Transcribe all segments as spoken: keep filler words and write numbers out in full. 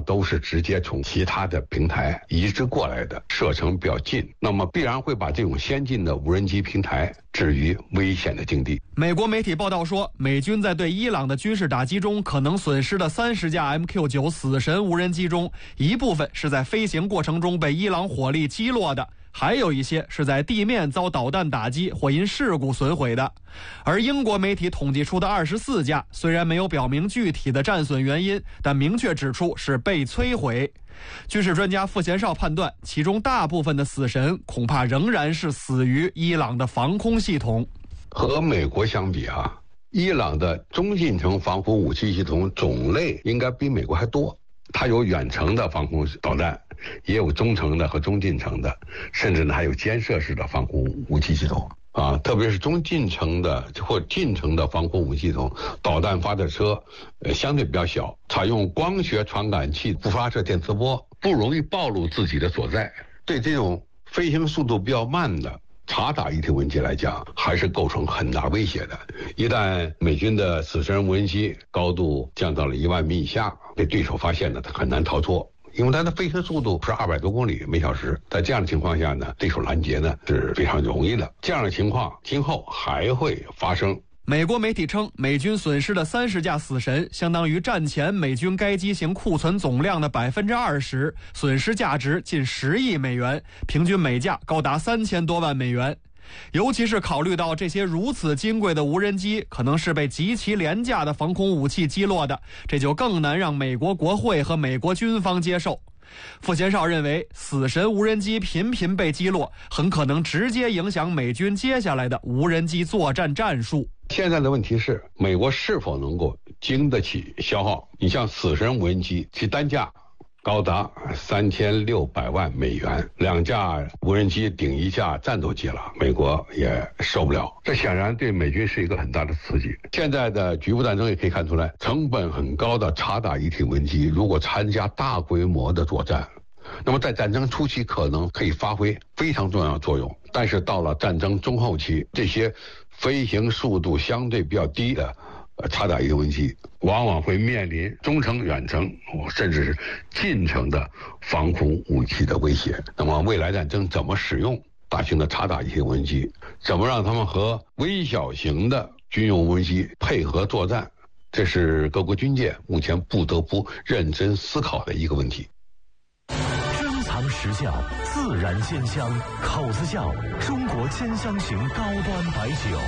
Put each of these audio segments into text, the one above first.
都是直接从其他的平台移植过来的，射程比较近，那么必然会把这种先进的无人机平台置于危险的境地。 美国媒体报道说，美军在对伊朗的军事打击中可能损失的三十架 M Q 九 死神无人机中，一部分是在飞行过程中被伊朗火力击落的，还有一些是在地面遭导弹打击或因事故损毁的。而英国媒体统计出的二十四架，虽然没有表明具体的战损原因，但明确指出是被摧毁。军事专家傅贤绍判断，其中大部分的死神恐怕仍然是死于伊朗的防空系统。 和美国相比啊，伊朗的中近程防空武器系统种类应该比美国还多，它有远程的防空导弹，也有中程的和中近程的，甚至呢还有肩射式的防空武器系统啊，特别是中近程的或近程的防空武器系统，导弹发射车呃相对比较小，采用光学传感器不发射电磁波，不容易暴露自己的所在。对这种飞行速度比较慢的察打一体无人机来讲，还是构成很大威胁的。一旦美军的死神无人机高度降到了一万米以下，被对手发现了，它很难逃脱，因为它的飞行速度是二百多公里每小时。在这样的情况下呢，对手拦截呢是非常容易的。这样的情况今后还会发生。 美国媒体称，美军损失的三十架死神相当于战前美军该机型库存总量的百分之二十，损失价值近十亿美元，平均每架高达三千多万美元。尤其是考虑到这些如此金贵的无人机可能是被极其廉价的防空武器击落的，这就更难让美国国会和美国军方接受。傅贤绍认为，死神无人机频频被击落，很可能直接影响美军接下来的无人机作战战术。 现在的问题是，美国是否能够经得起消耗？你像死神无人机，其单价高达三千六百万美元，两架无人机顶一架战斗机了，美国也受不了。这显然对美军是一个很大的刺激。现在的局部战争也可以看出来，成本很高的察打一体无人机，如果参加大规模的作战，那么在战争初期可能可以发挥非常重要的作用，但是到了战争中后期，这些飞行速度相对比较低的察打一体无人机往往会面临中程、远程甚至是近程的防空武器的威胁。那么未来战争怎么使用大型的察打一体无人机，怎么让他们和微小型的军用无人机配合作战，这是各国军界目前不得不认真思考的一个问题。 珍藏实窖，自然鲜香，口子窖中国兼香型高端白酒。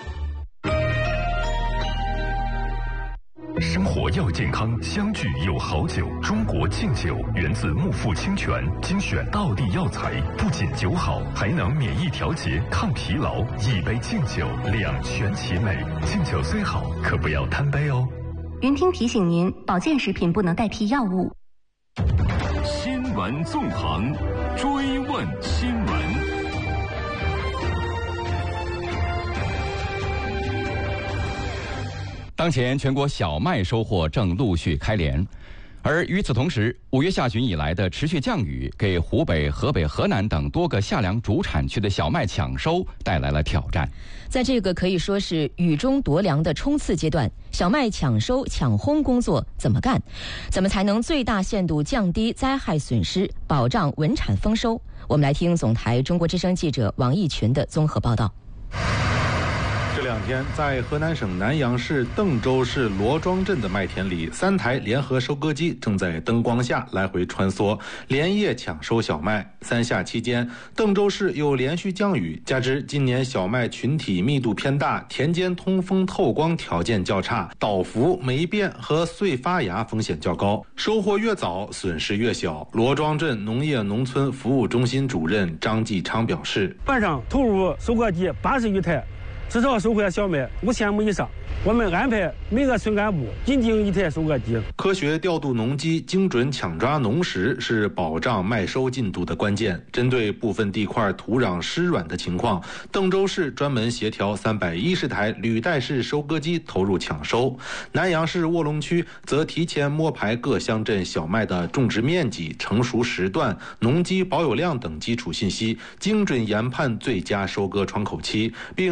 生活要健康，相聚有好酒。中国敬酒源自木富清泉，精选道地药材，不仅酒好，还能免疫调节、抗疲劳。一杯敬酒，两全其美。敬酒虽好，可不要贪杯哦。 云听提醒您，保健食品不能代替药物。 新闻纵横，追问新闻。 当前全国小麦收获正陆续开镰，而与此同时，五月下旬以来的持续降雨，给湖北、河北、河南等多个夏粮主产区的小麦抢收带来了挑战。 在这个可以说是雨中夺粮的冲刺阶段，小麦抢收抢烘工作怎么干？怎么才能最大限度降低灾害损失，保障稳产丰收？我们来听总台中国之声记者王义群的综合报道。 这两天，在河南省南阳市邓州市罗庄镇的麦田里，三台联合收割机正在灯光下来回穿梭，连夜抢收小麦。三夏期间，邓州市又连续降雨，加之今年小麦群体密度偏大，田间通风透光条件较差，倒伏、霉变和穗发芽风险较高，收获越早，损失越小。罗庄镇农业农村服务中心主任张继昌表示： 晚上投入收割机八十余台，至少收获小麦五千亩以上。我们安排每个村干部引进一台收割机。 科学调度农机，精准抢抓农时，是保障麦收进度的关键。针对部分地块土壤湿软的情况，邓州市专门协调三百一十台履带式收割机投入抢收。南阳市卧龙区则提前摸排各乡镇小麦的种植面积、成熟时段、农机保有量等基础信息，精准研判最佳收割窗口期，并实施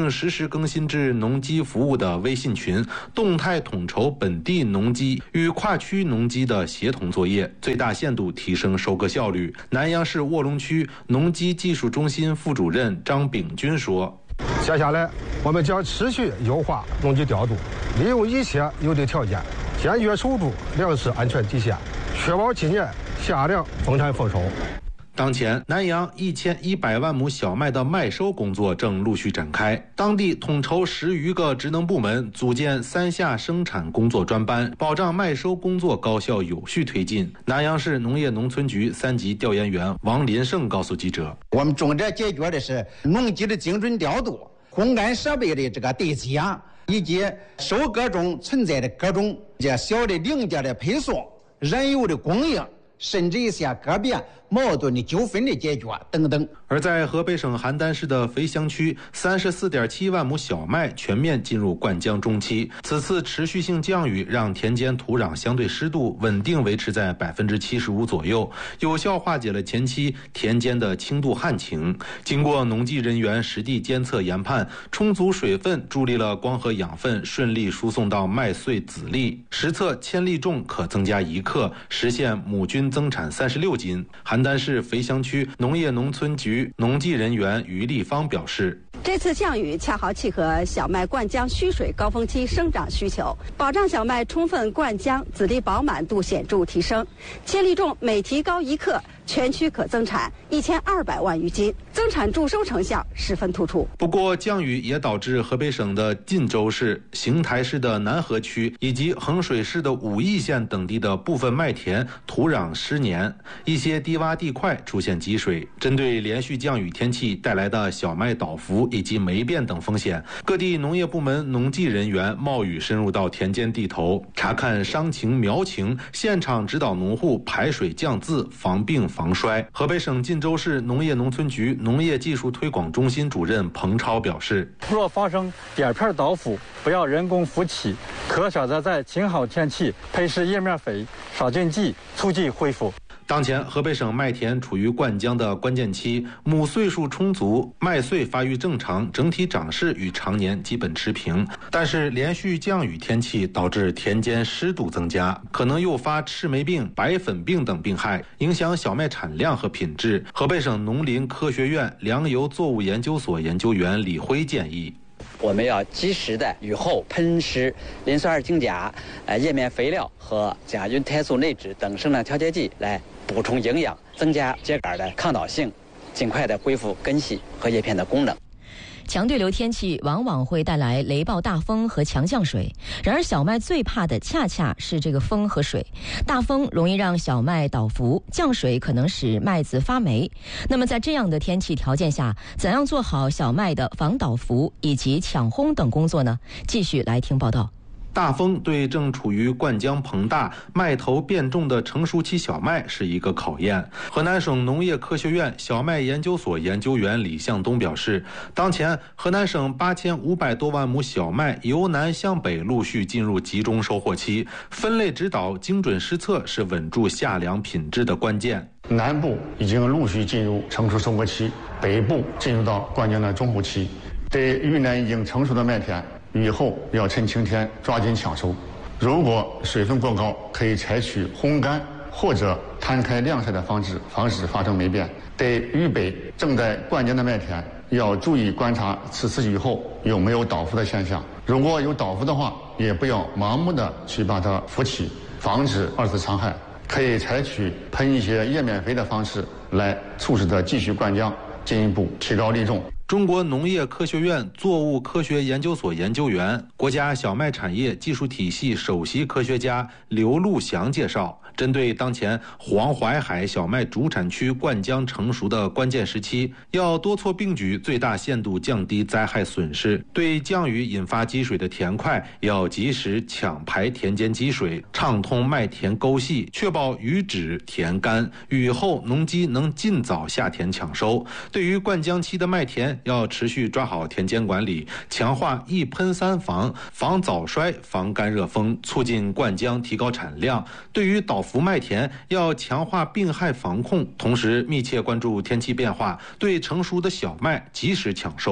时更新至农机服务的微信群，动态统筹本地农机与跨区农机的协同作业，最大限度提升收割效率。南阳市卧龙区农机技术中心副主任张炳军说： 接下来我们将持续优化农机调度，利用一切有的条件，坚决守住粮食安全底线，确保今年夏粮丰产丰收。 当前，南阳一千一百万亩小麦的麦收工作正陆续展开。当地统筹十余个职能部门，组建三下生产工作专班，保障麦收工作高效有序推进。南阳市农业农村局三级调研员王林胜告诉记者：“ 我们重点解决的是农机的精准调度、烘干设备的这个对接，以及收割中存在的各种这小的零件的配送、燃油的供应。”甚至一些个别矛盾的纠纷的解决等等。 而在河北省邯郸市的肥乡区，三十四点七万亩小麦全面进入灌浆中期。此次持续性降雨让田间土壤相对湿度稳定维持在百分之七十五左右，有效化解了前期田间的轻度旱情。经过农技人员实地监测研判，充足水分助力了光合养分顺利输送到麦穗籽粒，实测千粒重可增加一克，实现亩均增产三十六斤。邯郸市肥乡区农业农村局农技人员于立方表示， 这次降雨恰好契合小麦灌浆需水高峰期生长需求，保障小麦充分灌浆，籽粒饱满度显著提升，千粒重每提高一克，全区可增产一千二百万余斤，增产助收成效十分突出。 不过，降雨也导致河北省的晋州市、邢台市的南河区以及衡水市的武义县等地的部分麦田土壤湿黏，一些低洼地块出现积水。针对连续降雨天气带来的小麦倒伏以及霉变等风险，各地农业部门农技人员冒雨深入到田间地头，查看伤情苗情，现场指导农户排水降渍，防病防衰。河北省晋州市农业农村局农业技术推广中心主任彭超表示， 若发生叶片倒伏，不要人工扶起，可选择在晴好天气配施叶面肥、杀菌剂，促进恢复。 当前，河北省麦田处于灌浆的关键期，亩穗数充足，麦穗发育正常，整体长势与常年基本持平。但是，连续降雨天气导致田间湿度增加，可能诱发赤霉病、白粉病等病害，影响小麦产量和品质。河北省农林科学院粮油作物研究所研究员李辉建议， 我们要及时的雨后喷施磷酸二氢钾、呃叶面肥料和甲菌肽素内酯等生长调节剂来补充营养，增加秸秆的抗倒性，尽快的恢复根系和叶片的功能。 强对流天气往往会带来雷暴大风和强降水，然而小麦最怕的恰恰是这个风和水。大风容易让小麦倒伏，降水可能使麦子发霉。那么在这样的天气条件下，怎样做好小麦的防倒伏以及抢烘等工作呢？继续来听报道。 大风对正处于灌浆膨大、麦头变重的成熟期小麦是一个考验。河南省农业科学院小麦研究所研究员李向东表示，当前河南省八千五百多万亩小麦由南向北陆续进入集中收获期，分类指导、精准施测是稳住夏粮品质的关键。 南部已经陆续进入成熟收割期，北部进入到灌浆的中后期。对遇难已经成熟的麦田，雨后要趁晴天抓紧抢收。如果水分过高，可以采取烘干或者摊开晾晒的方式，防止发生霉变。对渝北正在灌浆的麦田，要注意观察此次雨后有没有倒伏的现象。如果有倒伏的话，也不要盲目的去把它扶起，防止二次伤害。可以采取喷一些叶面肥的方式来促使它继续灌浆，进一步提高粒重。 中国农业科学院作物科学研究所研究员、国家小麦产业技术体系首席科学家刘路祥介绍，针对当前黄淮海小麦主产区灌浆成熟的关键时期，要多措并举，最大限度降低灾害损失。对降雨引发积水的田块，要及时抢排田间积水，畅通麦田沟隙，确保雨止田干。雨后农机能尽早下田抢收。对于灌浆期的麦田，要持续抓好田间管理，强化一喷三防，防早衰，防干热风，促进灌浆，提高产量。对于倒伏麦田，要强化病害防控，同时密切关注天气变化，对成熟的小麦及时抢收。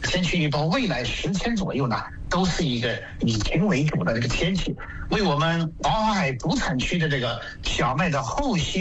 天气预报未来十天左右呢，都是一个以晴为主的这个天气，为我们黄海主产区的这个小麦的后续